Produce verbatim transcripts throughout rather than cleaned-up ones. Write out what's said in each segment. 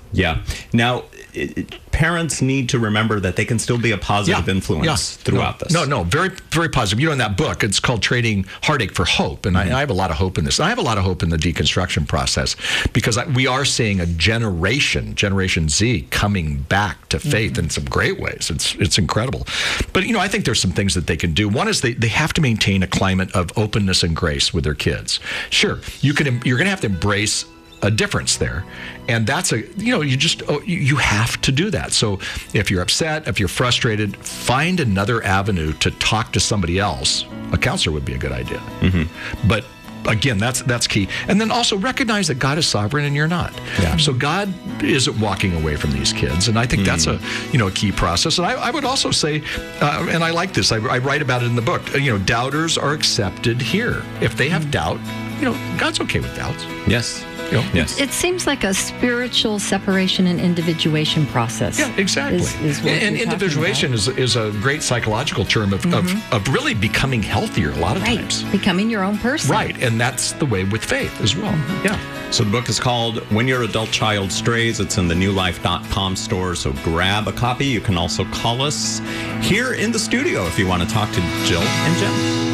Yeah. Now, it, it, parents need to remember that they can still be a positive yeah. influence yeah. throughout no, this. No, no, very, very positive. You know, in that book, it's called Trading Heartache for Hope, and mm-hmm. I, I have a lot of hope in this. And I have a lot of hope in the deconstruction process because I, we are seeing a generation, Generation Z, coming back to faith mm-hmm. in some great ways. It's it's incredible. But, you know, I think there's some things that they can do. One is they, they have to maintain a climate of openness and grace with their kids. Sure, you can, you're going to have to embrace a difference there. And that's a, you know, you just, oh, you have to do that. So if you're upset, if you're frustrated, find another avenue to talk to somebody else. A counselor would be a good idea. Mm-hmm. But again, that's that's key. And then also recognize that God is sovereign and you're not. Yeah. So God isn't walking away from these kids. And I think mm. that's a, you know, a key process. And I, I would also say, uh, and I like this, I, I write about it in the book, you know, doubters are accepted here. If they have doubt, you know, God's okay with doubts. Yes. You know? Yes. It seems like a spiritual separation and individuation process. Yeah, exactly. Is, is what and individuation is is a great psychological term of, mm-hmm. of, of really becoming healthier a lot of right. times. Becoming your own person. Right, and that's the way with faith as well. Mm-hmm. Yeah. So the book is called When Your Adult Child Strays. It's in the new life dot com store, so grab a copy. You can also call us here in the studio if you want to talk to Jill and Jim.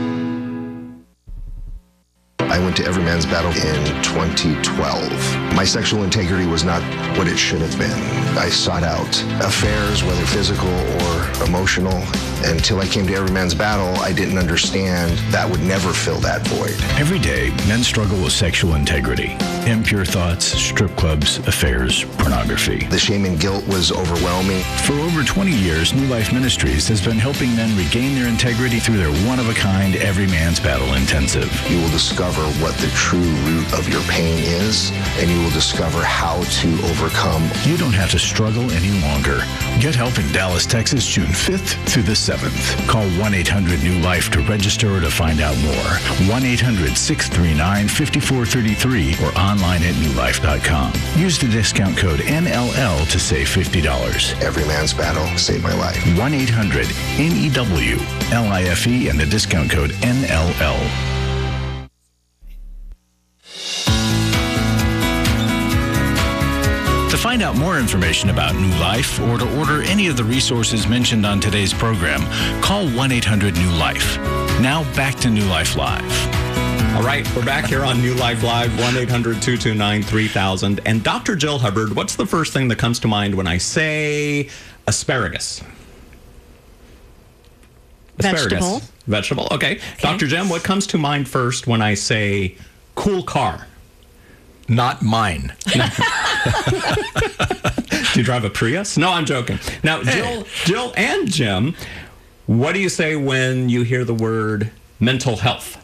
I went to Every Man's Battle in twenty twelve. My sexual integrity was not what it should have been. I sought out affairs, whether physical or emotional. Until I came to Every Man's Battle, I didn't understand that would never fill that void. Every day, men struggle with sexual integrity. Impure thoughts, strip clubs, affairs, pornography. The shame and guilt was overwhelming. For over twenty years, New Life Ministries has been helping men regain their integrity through their one-of-a-kind Every Man's Battle Intensive. You will discover what the true root of your pain is, and you will discover how to overcome. You don't have to struggle any longer. Get help in Dallas, Texas, June fifth through the seventh. Call one eight hundred new life to register or to find out more. one eight hundred six three nine five four three three or online at new life dot com. Use the discount code N L L to save fifty dollars. Every Man's Battle saved my life. one eight hundred N E W L I F E and the discount code N L L. To find out more information about New Life or to order any of the resources mentioned on today's program, call one eight hundred new life. Now back to New Life Live. All right, we're back here on New Life Live, one eight hundred two two nine three thousand. And Doctor Jill Hubbard, what's the first thing that comes to mind when I say asparagus? Asparagus. Vegetable. Vegetable, okay. okay. Doctor Jim, what comes to mind first when I say cool car? Not mine. Do you drive a Prius? No, I'm joking. Now, Jill, Jill and Jim, what do you say when you hear the word mental health?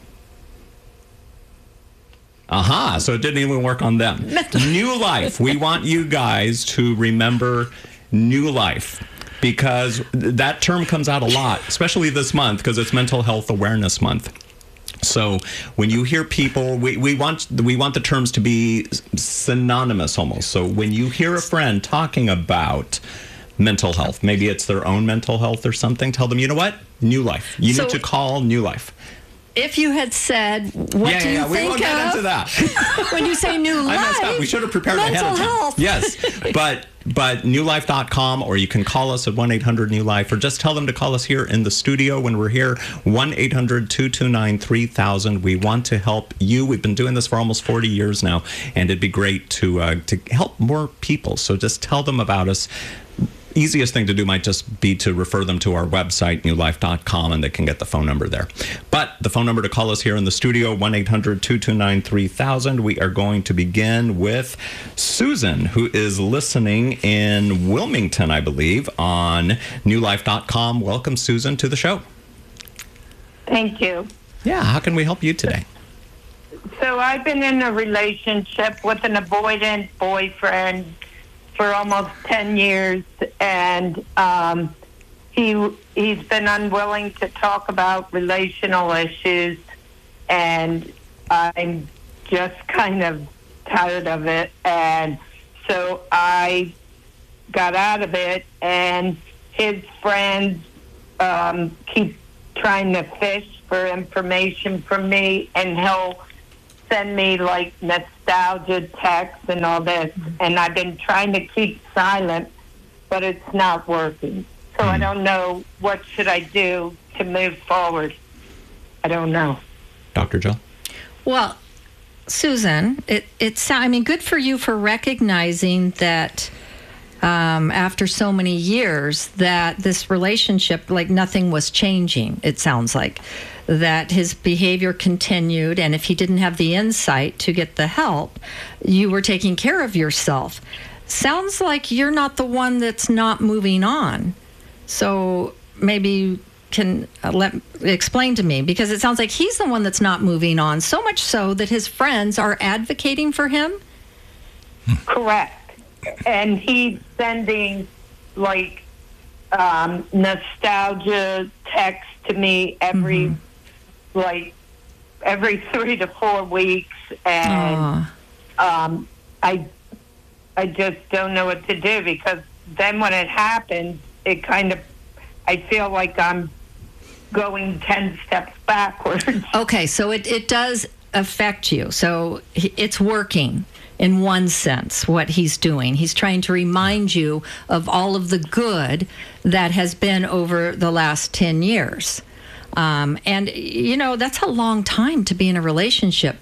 Aha, so it didn't even work on them. New Life. We want you guys to remember New Life because that term comes out a lot, especially this month because it's Mental Health Awareness Month. So when you hear people, we, we want we want the terms to be synonymous almost. So when you hear a friend talking about mental health, maybe it's their own mental health or something, tell them, you know what? New Life. You so, need to call New Life. If you had said, what yeah, do you yeah, think we won't of? get into that. When you say New Life, I messed up. We should have prepared ahead of time. Health. Yes, but but new life dot com, or you can call us at one eight hundred new life, or just tell them to call us here in the studio when we're here, one eight hundred two two nine three thousand. We want to help you. We've been doing this for almost forty years now, and it'd be great to uh, to help more people. So just tell them about us. Easiest thing to do might just be to refer them to our website, new life dot com, and they can get the phone number there. But the phone number to call us here in the studio, one eight hundred two two nine three thousand. We are going to begin with Susan, who is listening in Wilmington, I believe, on new life dot com. Welcome, Susan, to the show. Thank you. Yeah, how can we help you today? So I've been in a relationship with an avoidant boyfriend for almost ten years, and um, he he's been unwilling to talk about relational issues, and I'm just kind of tired of it. And so I got out of it, and his friends um, keep trying to fish for information from me, and he'll send me like nostalgia texts and all this, and I've been trying to keep silent, but it's not working. So I don't know, what should I do to move forward? I don't know. Doctor Jill? Well, Susan, it, it's, I mean, good for you for recognizing that um, after so many years that this relationship, like nothing was changing, it sounds like. That his behavior continued, and if he didn't have the insight to get the help, you were taking care of yourself. Sounds like you're not the one that's not moving on. So maybe you can uh, let explain to me, because it sounds like he's the one that's not moving on, so much so that his friends are advocating for him. Correct. And he's sending like um, nostalgia texts to me every mm-hmm. like every three to four weeks, and um, I I just don't know what to do, because then when it happens, it kind of, I feel like I'm going ten steps backwards. Okay, so it, it does affect you. So it's working in one sense, what he's doing. He's trying to remind you of all of the good that has been over the last ten years. Um, and, you know, that's a long time to be in a relationship.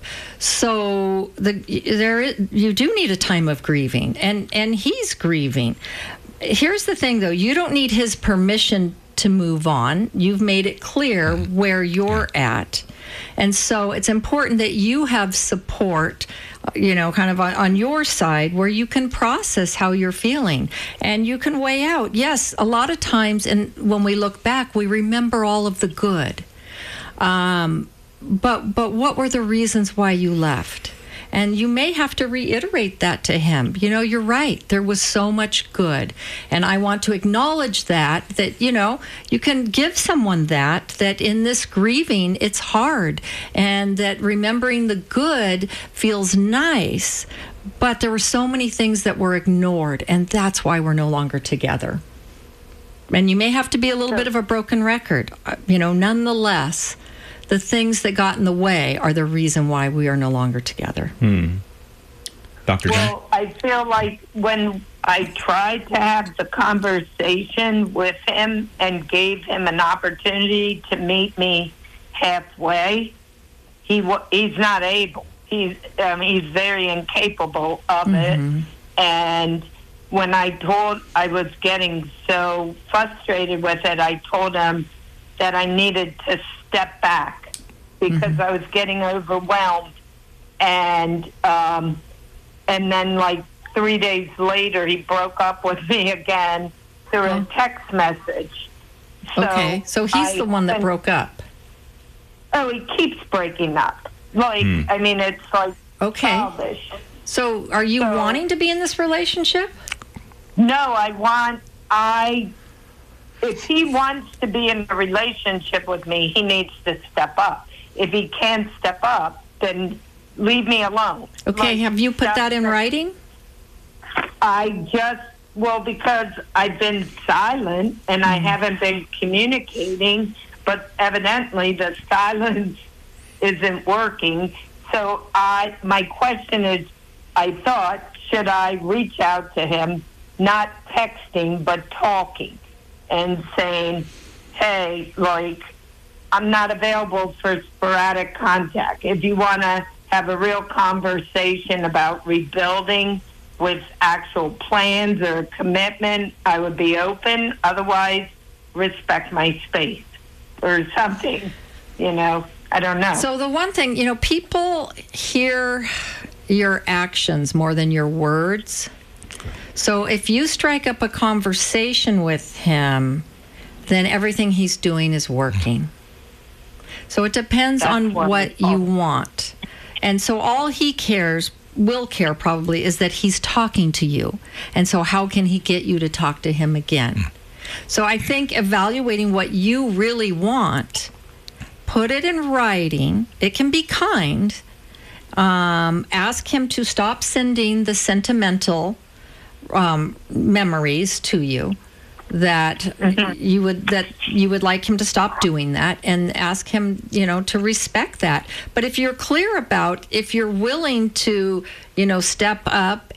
So the, there, you do need a time of grieving, and, and he's grieving. Here's the thing, though. You don't need his permission to move on. You've made it clear where you're at. And so it's important that you have support, you know, kind of on, on your side, where you can process how you're feeling and you can weigh out. Yes, a lot of times, and when we look back, we remember all of the good. Um, but but what were the reasons why you left? And you may have to reiterate that to him. You know, you're right. There was so much good. And I want to acknowledge that, that, you know, you can give someone that, that in this grieving, it's hard. And that remembering the good feels nice. But there were so many things that were ignored. And that's why we're no longer together. And you may have to be a little bit of a broken record. You know, nonetheless, the things that got in the way are the reason why we are no longer together. Hmm. Doctor Jen? Well, I feel like when I tried to have the conversation with him and gave him an opportunity to meet me halfway, he he's not able. He's um, he's very incapable of mm-hmm. it. And when I told, I was getting so frustrated with it, I told him that I needed to step back because mm-hmm. I was getting overwhelmed. And um, and then like three days later, he broke up with me again through oh. a text message. So okay, so he's I, the one that and, broke up. Oh, he keeps breaking up. Like, mm. I mean, it's like okay. childish. So are you so, wanting to be in this relationship? No, I want, I... If he wants to be in a relationship with me, he needs to step up. If he can't step up, then leave me alone. Okay, like, have you put that in writing? I just, well, because I've been silent and mm-hmm. I haven't been communicating, but evidently the silence isn't working. So I, my question is, I thought, should I reach out to him, not texting, but talking? And saying, hey, like, I'm not available for sporadic contact. If you want to have a real conversation about rebuilding with actual plans or commitment, I would be open. Otherwise, respect my space or something, you know. I don't know. So the one thing, you know, people hear your actions more than your words. So if you strike up a conversation with him, then everything he's doing is working. So it depends That's on what you want. And so all he cares, will care probably, is that he's talking to you. And so how can he get you to talk to him again? So I think evaluating what you really want, put it in writing. It can be kind. Um, ask him to stop sending the sentimental Um, memories to you. that Mm-hmm. you would that you would like him to stop doing that, and ask him, you know, to respect that. But if you're clear about, if you're willing to, you know, step up